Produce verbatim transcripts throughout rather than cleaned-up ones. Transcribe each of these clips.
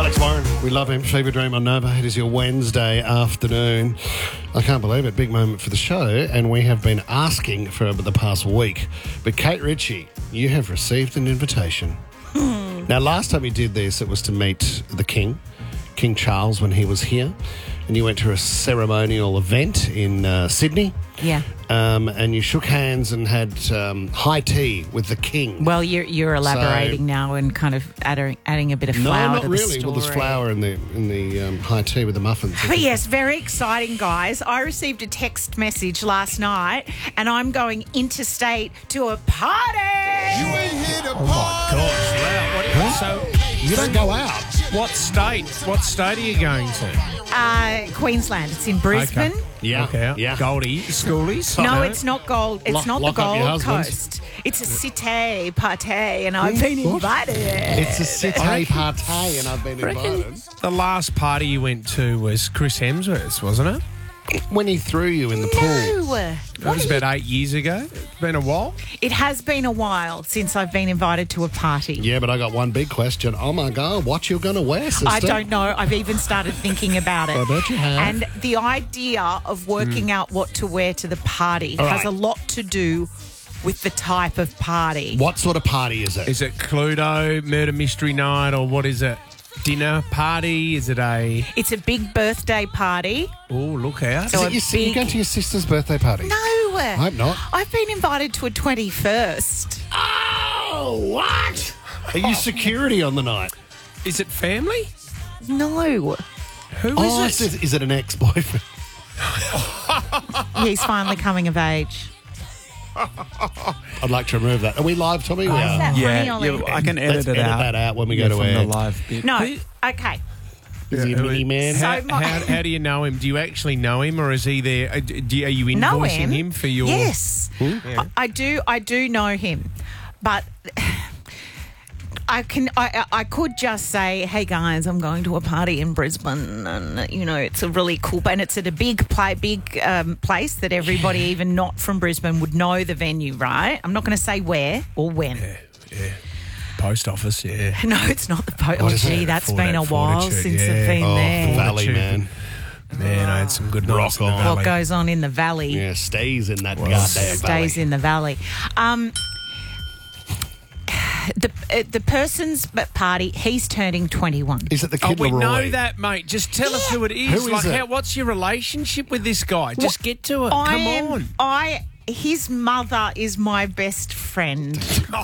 Alex Warren, we love him. Fever Dream on Nova. It is your Wednesday afternoon. I can't believe it. Big moment for the show, and we have been asking for over the past week. But Kate Ritchie, you have received an invitation. Now, last time you did this, it was to meet the King, King Charles, when he was here. And you went to a ceremonial event in uh, Sydney. Yeah. Um, and you shook hands and had um, high tea with the King. Well, you're you're elaborating So- now and kind of adding, adding a bit of No, flour not to really. the story. Well, there's flour in the in the um, high tea with the muffins. But yes, very exciting, guys. I received a text message last night, and I'm going interstate to a party. You ain't here to Oh my gosh! Wow. What, so You don't go out. what state? What state are you going to? Uh, Queensland. It's in Brisbane. Okay. Yeah, Okay. yeah. Goldie, schoolies. No, No? it's not gold. It's Lock- not lock the up your Gold husband. Coast. It's a cité party, and I've been What? invited. It's a cité party, and I've been invited. The last party you went to was Chris Hemsworth's, wasn't it? When he threw you in the pool. No. That was about eight years ago. It's been a while. It has been a while since I've been invited to a party. Yeah, but I got one big question. Oh, my God, what you going to wear, sister? I don't know. I've even started thinking about it. I bet you have. And the idea of working out what to wear to the party All has right. a lot to do with the type of party. What sort of party is it? Is it Cluedo, murder mystery night, or what is it? Dinner party? Is it a... It's a big birthday party. Oh, look out. So Is a it your, si- you big- going to your sister's birthday party? No. I hope not. I've been invited to a twenty-first. Oh, what? Are you security on the night? Is it family? No. Who is Oh, it? is, is it an ex-boyfriend? He's finally coming of age. I'd like to remove that. Are we live, Tommy? We Is are. that funny, Yeah, Ollie? yeah, I can Let's edit it edit out. that out when we Yeah, go to from air. the live bit. No. Who- Okay. Is he a Who- mini man? So- How, my- how, how do you know him? Do you actually know him, or is he there? uh, do you- Are you Know invoicing him? him for your? Yes. I, I do. I do know him, but I can. I I could just say, "Hey guys, I'm going to a party in Brisbane, and you know it's a really cool, and it's at a big play, big um, place that everybody, even not from Brisbane, would know the venue, right? I'm not going to say where or when. Yeah, yeah. Post office, yeah. No, it's not the po- Oh, What is gee, it? that's Fortitude, been a while Fortitude, since yeah. I've been Oh, there. Valley, Fortitude. man. Man, I had some good nights in the Rock on. valley. What goes on in the valley Yeah, stays in that goddamn stays valley. in the valley. Um, the uh, the person's party, he's turning twenty-one. Is it the Oh, Kid we Leroy? know that, mate. Just tell us who it is. Who is like, it? How, what's your relationship with this guy? Just get to it. I Come am, on. I his mother is my best friend,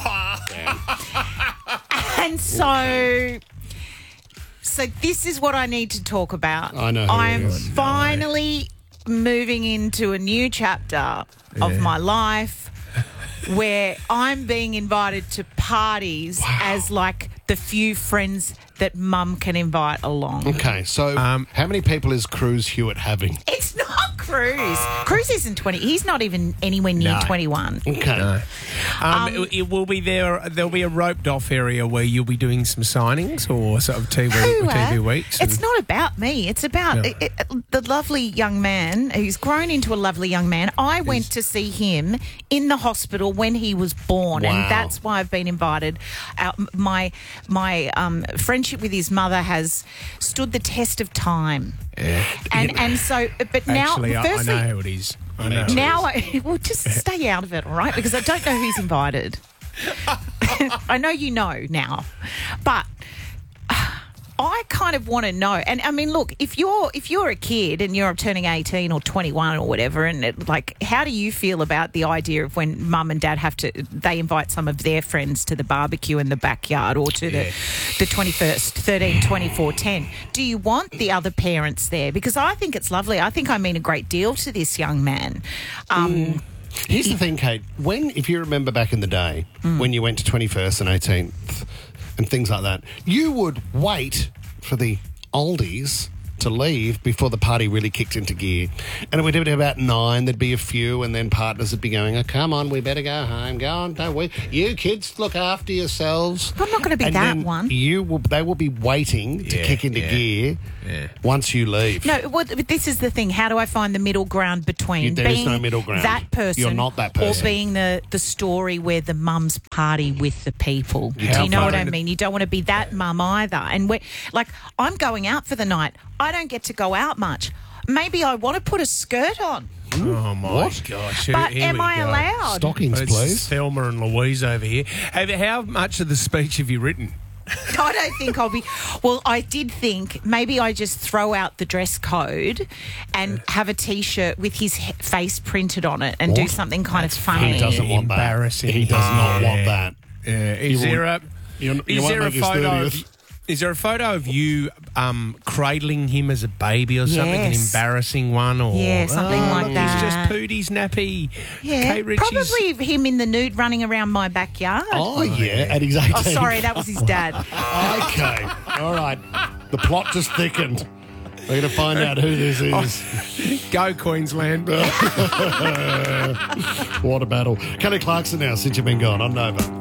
and so. So this is what I need to talk about. I know who I it am is. finally moving into a new chapter of my life where I'm being invited to parties as like the few friends that mum can invite along. Okay, so Um, how many people is Cruz Hewitt having? It's not Cruz. Cruz isn't twenty. He's not even anywhere near No. twenty-one. Okay. Um, it, it will be there. There'll be a roped off area where you'll be doing some signings or sort of T V, No, T V weeks. It's and- not about me. It's about No. it, it- the lovely young man who's grown into a lovely young man. I went to see him in the hospital when he was born, Wow. and that's why I've been invited. Out, my my um, friendship with his mother has stood the test of time, Yeah. and and so. But now, Actually, I, I firstly, know who it is. I know. now I, well, just stay out of it, all right? Because I don't know who's invited. I know you know now, but I kind of want to know. And I mean, look, if you're if you're a kid and you're turning eighteen or twenty-one or whatever, and it, like, how do you feel about the idea of when mum and dad have to they invite some of their friends to the barbecue in the backyard or to Yeah. the the twenty-first, thirteen, twenty-four, ten? Do you want the other parents there? Because I think it's lovely. I think I mean a great deal to this young man. Um, Here's the thing, Kate. When, if you remember back in the day, Mm. when you went to twenty-first and eighteenth and things like that, you would wait for the oldies to leave before the party really kicked into gear. And we'd have about nine, there'd be a few, and then partners would be going, oh, come on, we better go home. Go on, don't we? You kids, look after yourselves. I'm not going to be And that then one. You will, they will be waiting to Yeah, kick into yeah, gear yeah. once you leave. No, well, but this is the thing. How do I find the middle ground between You- there is being no middle ground. that person You're not that person. or being the, the story where the mums party with the people? How Do you know what far I in- mean? You don't want to be that mum either. And we're, like, I'm going out for the night. I don't get to go out much. Maybe I want to put a skirt on. Oh, my What? gosh. Here- But here am we I go. allowed? Stockings, It's please. Thelma and Louise over here. Have, how much of the speech have you written? I don't think I'll be. Well, I did think maybe I just throw out the dress code and have a T-shirt with his he- face printed on it and do What? something kind of He funny. doesn't want that. Embarrassing. He does not Yeah. want that. Yeah. Is You there won't- a you- you is won't there a make his photo thirtieth. of is there a photo of you um, cradling him as a baby or something? An Yes. embarrassing one, or Yeah, something oh, like look, that. He's just Pootie's nappy. Yeah, Kate Ritchie's- probably him in the nude running around my backyard. Oh, yeah, at his eighteen. Oh, sorry, that was his dad. Okay, all right. The plot just thickened. We're going to find out who this is. Go Queensland. What a battle. Kelly Clarkson now, since you've been gone on Nova.